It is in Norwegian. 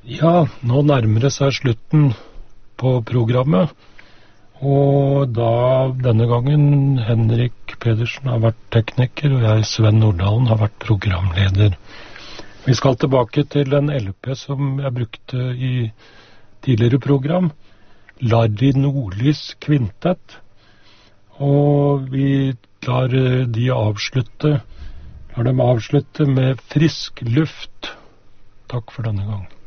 Ja, nå nærmer det seg slutten på programmet, og da denne gangen Henrik Pedersen har vært tekniker, og jeg, Sven Nordalen, har vært programleder. Vi skal tilbake til en LP som jeg brukte i tidligere program, Larry Nordlys Kvintett, og vi lar dem avslutte med Frisk luft. Takk for denne gang.